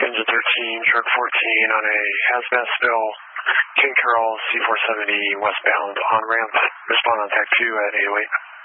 Engine 13, Shark 14 on a hazmat spill, King Carroll C470 westbound on ramp. Respond on TAC 2 at 808.